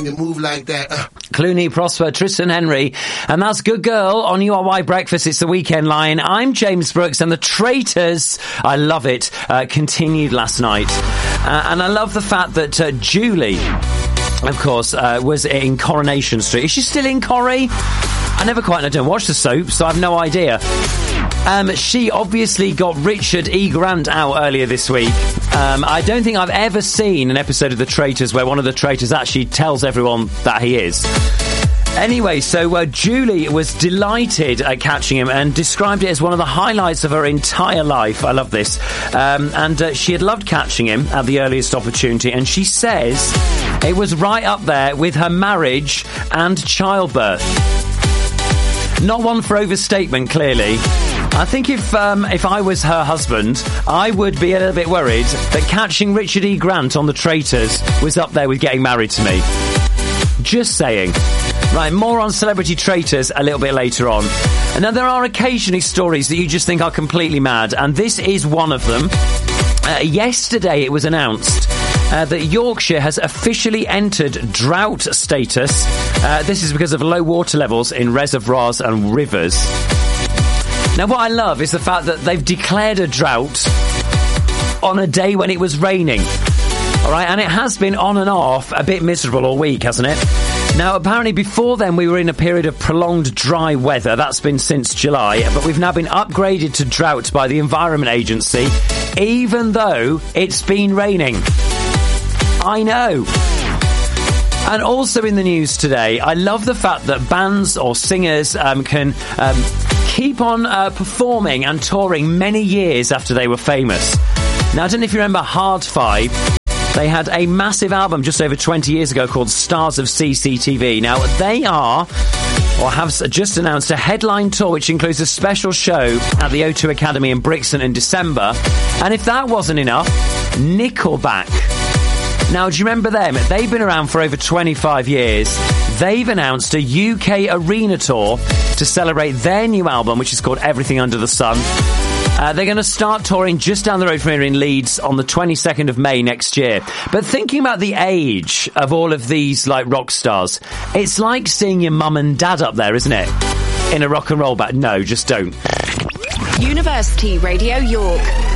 you move like that. Clooney, Prosper, Tristan Henry, and that's Good Girl on URY Breakfast. It's the Weekend Line. I'm James Brooks, and the Traitors, I love it, continued last night. And I love the fact that Julie, of course, was in Coronation Street. Is she still in Corrie? I don't watch the soap, so I have no idea. She obviously got Richard E. Grant out earlier this week. I don't think I've ever seen an episode of The Traitors where one of the traitors actually tells everyone that he is. Anyway, so Julie was delighted at catching him and described it as one of the highlights of her entire life. I love this. And she had loved catching him at the earliest opportunity, and she says it was right up there with her marriage and childbirth. Not one for overstatement, clearly. I think if I was her husband, I would be a little bit worried that catching Richard E. Grant on The Traitors was up there with getting married to me. Just saying. Right, more on Celebrity Traitors a little bit later on. And now there are occasionally stories that you just think are completely mad, and this is one of them. Yesterday it was announced that Yorkshire has officially entered drought status. This is because of low water levels in reservoirs and rivers. Now, what I love is the fact that they've declared a drought on a day when it was raining. All right, and it has been on and off a bit miserable all week, hasn't it? Now, apparently before then we were in a period of prolonged dry weather. That's been since July, but we've now been upgraded to drought by the Environment Agency, even though it's been raining. I know. And also in the news today, I love the fact that bands or singers can keep on performing and touring many years after they were famous. Now, I don't know if you remember Hard Five. They had a massive album just over 20 years ago called Stars of CCTV. Now, they have just announced a headline tour which includes a special show at the O2 Academy in Brixton in December. And if that wasn't enough, Nickelback. Now, do you remember them? They've been around for over 25 years. They've announced a UK arena tour to celebrate their new album, which is called Everything Under the Sun. They're going to start touring just down the road from here in Leeds on the 22nd of May next year. But thinking about the age of all of these, like, rock stars, it's like seeing your mum and dad up there, isn't it? In a rock and roll band. No, just don't. University Radio York.